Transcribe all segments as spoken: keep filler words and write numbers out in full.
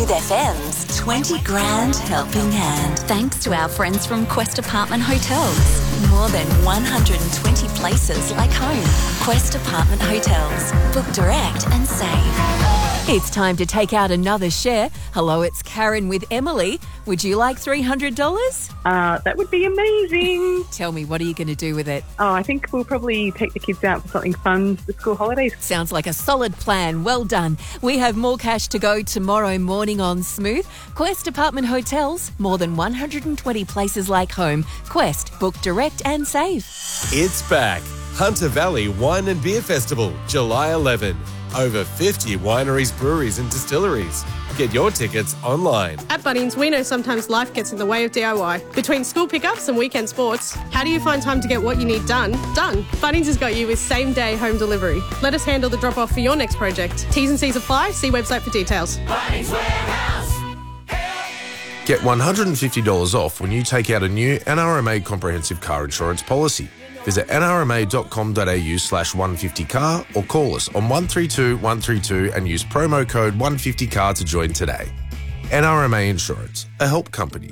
Smooth F M's twenty grand helping hand. Thanks to our friends from Quest Apartment Hotels. More than one hundred twenty places like home. Quest Apartment Hotels. Book direct and save. It's time to take out another share. Hello, it's Karen with Emily. Would you like three hundred dollars? Uh, that would be amazing. Tell me, what are you going to do with it? Oh, I think we'll probably take the kids out for something fun for the school holidays. Sounds like a solid plan. Well done. We have more cash to go tomorrow morning on Smooth. Quest Apartment Hotels. More than one hundred twenty places like home. Quest. Book direct and save. It's back. Hunter Valley Wine and Beer Festival, July eleventh. Over fifty wineries, breweries and distilleries. Get your tickets online. At Bunnings, we know sometimes life gets in the way of D I Y. Between school pickups and weekend sports, how do you find time to get what you need done? Done. Bunnings has got you with same-day home delivery. Let us handle the drop-off for your next project. T's and C's apply. See website for details. Bunnings Warehouse. Get one hundred fifty dollars off when you take out a new N R M A comprehensive car insurance policy. Visit nrma.com.au slash 150car or call us on one three two one three two and use promo code one fifty car to join today. N R M A Insurance, a help company.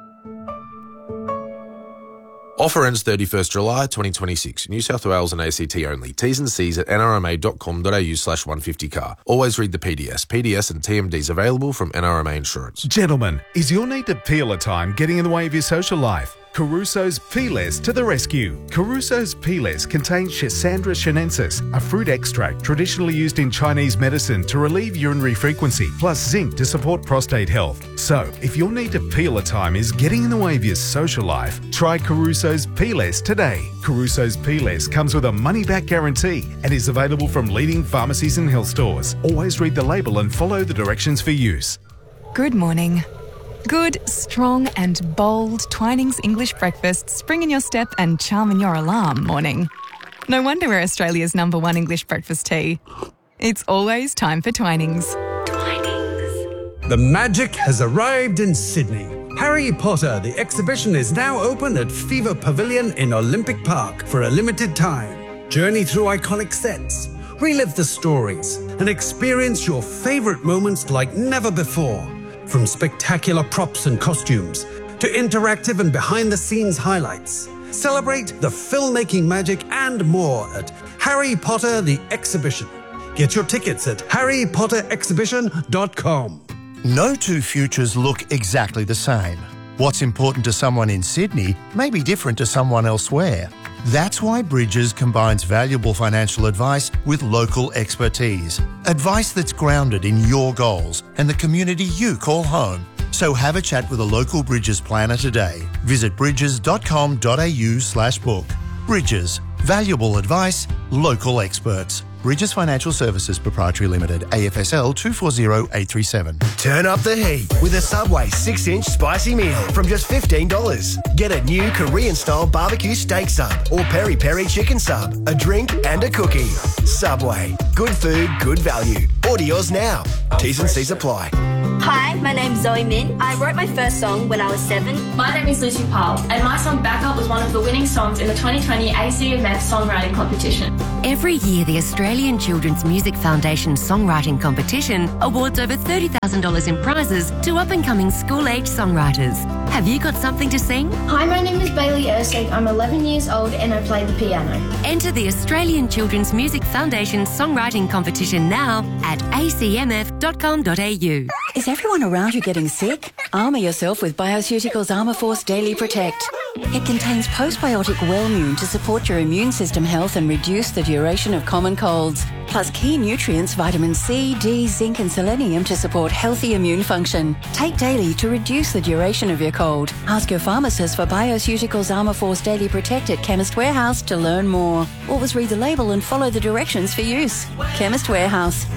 Offer ends thirty-first July twenty twenty-six. New South Wales and A C T only. T's and C's at nrma.com.au slash 150car. Always read the P D S. P D S and T M Ds available from N R M A Insurance. Gentlemen, is your need to peel a time getting in the way of your social life? Caruso's Peelers to the rescue. Caruso's Peelers contain Schisandra chinensis, a fruit extract traditionally used in Chinese medicine to relieve urinary frequency, plus zinc to support prostate health. So, if your need to peel a time is getting in the way of your social life, try Caruso's Peelers today. Caruso's Peelers comes with a money-back guarantee and is available from leading pharmacies and health stores. Always read the label and follow the directions for use. Good morning. Good, strong and bold Twinings English breakfast spring in your step and charm in your alarm morning. No wonder we're Australia's number one English breakfast tea. It's always time for Twinings. Twinings. The magic has arrived in Sydney. Harry Potter, the exhibition is now open at Fever Pavilion in Olympic Park for a limited time. Journey through iconic sets, relive the stories and experience your favourite moments like never before. From spectacular props and costumes to interactive and behind-the-scenes highlights. Celebrate the filmmaking magic and more at Harry Potter the Exhibition. Get your tickets at harry potter exhibition dot com. No two futures look exactly the same. What's important to someone in Sydney may be different to someone elsewhere. That's why Bridges combines valuable financial advice with local expertise. Advice that's grounded in your goals and the community you call home. So have a chat with a local Bridges planner today. Visit bridges.com.au slash book. Bridges. Valuable advice, local experts. Bridges Financial Services Proprietary Limited, A F S L two four zero eight three seven. Turn up the heat with a Subway six inch spicy meal from just fifteen dollars. Get a new Korean-style barbecue steak sub or peri-peri chicken sub, a drink and a cookie. Subway. Good food, good value. Order yours now. T's and C's apply. Hi, my name's Zoe Min. I wrote my first song when I was seven. My name is Lucy Powell, and my song Backup was one of the winning songs in the twenty twenty A C M F Songwriting Competition. Every year, the Australian Children's Music Foundation Songwriting Competition awards over thirty thousand dollars in prizes to up-and-coming school-age songwriters. Have you got something to sing? Hi, my name is Bailey Ersig. I'm eleven years old and I play the piano. Enter the Australian Children's Music Foundation Songwriting Competition now at a c m f dot com dot a u. Is everyone around you getting sick? Armour yourself with Bioceuticals Armour Force Daily Protect. It contains postbiotic Wellmune to support your immune system health and reduce the duration of common colds. Plus key nutrients vitamin C, D, zinc and selenium to support healthy immune function. Take daily to reduce the duration of your cold. Ask your pharmacist for Bioceuticals Armour Force Daily Protect at Chemist Warehouse to learn more. Always read the label and follow the directions for use. Chemist Warehouse.